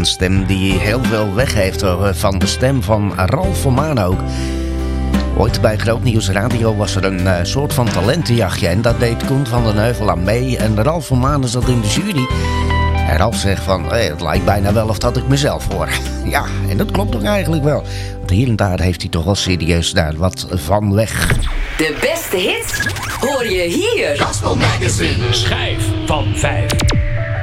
Een stem die heel veel weg heeft van de stem van Ralf van Maan ook. Ooit bij Groot Nieuws Radio was er een soort van talentenjachtje. En dat deed Koen van den Heuvel aan mee. En Ralf van Maan zat in de jury. En Ralf zegt van, het lijkt bijna wel of dat ik mezelf hoor. Ja, en dat klopt ook eigenlijk wel. Want hier en daar heeft hij toch wel serieus daar wat van weg. De beste hits hoor je hier. Gospel Magazine. Schijf van 5.